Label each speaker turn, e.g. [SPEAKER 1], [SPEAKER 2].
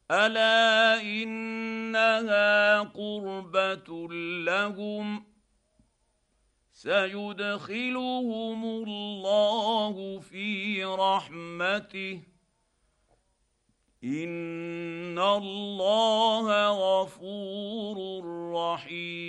[SPEAKER 1] الا انها قربه لهم سيدخلهم الله في رحمته ان الله غفور رحيم.